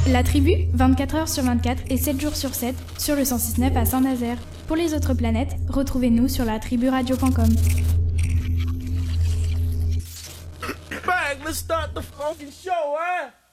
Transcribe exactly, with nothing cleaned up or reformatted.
La tribu, vingt-quatre heures sur vingt-quatre et sept jours sur sept, sur le cent six virgule neuf à Saint-Nazaire. Pour les autres planètes, retrouvez-nous sur la tribu radio point com. Bang, let's start the fucking show, hein?